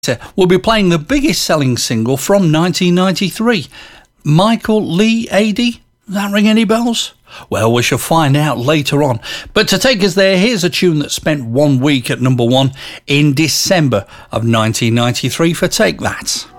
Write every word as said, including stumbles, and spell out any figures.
We'll be playing the biggest selling single from nineteen ninety-three. Michael Lee Adie? Does that ring any bells? Well, we shall find out later on. But to take us there, here's a tune that spent one week at number one in December of nineteen ninety-three for Take That.